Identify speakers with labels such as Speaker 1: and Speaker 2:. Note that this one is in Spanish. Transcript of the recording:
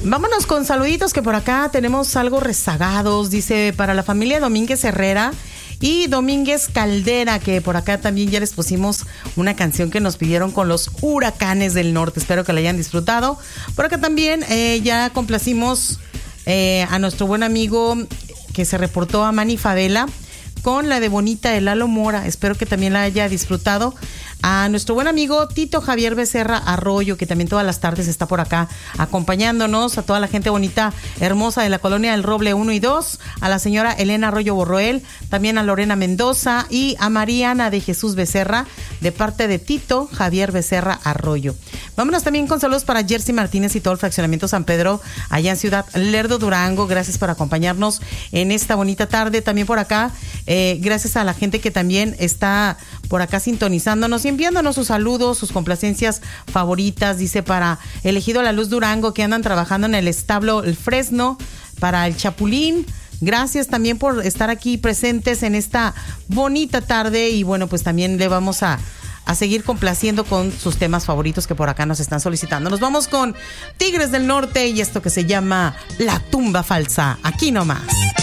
Speaker 1: Vámonos con saluditos, que por acá tenemos algo rezagados. Dice, para la familia Domínguez Herrera y Domínguez Caldera, que por acá también ya les pusimos una canción que nos pidieron con los Huracanes del Norte. Espero que la hayan disfrutado. Por acá también ya complacimos a nuestro buen amigo que se reportó, a Manny Favela, con la de Bonita de Lalo Mora. Espero que también la haya disfrutado. A nuestro buen amigo Tito Javier Becerra Arroyo, que también todas las tardes está por acá acompañándonos. A toda la gente bonita, hermosa de la colonia del Roble 1 y 2. A la señora Elena Arroyo Borroel. También a Lorena Mendoza y a Mariana de Jesús Becerra, de parte de Tito Javier Becerra Arroyo. Vámonos también con saludos para Jersey Martínez y todo el fraccionamiento San Pedro, allá en Ciudad Lerdo, Durango. Gracias por acompañarnos en esta bonita tarde. También por acá, gracias a la gente que también está por acá sintonizándonos y enviándonos sus saludos, sus complacencias favoritas. Dice, para Elegido La Luz Durango, que andan trabajando en el establo El Fresno, para el Chapulín. Gracias también por estar aquí presentes en esta bonita tarde. Y bueno, pues también le vamos a seguir complaciendo con sus temas favoritos que por acá nos están solicitando. Nos vamos con Tigres del Norte y esto que se llama La Tumba Falsa. Aquí nomás.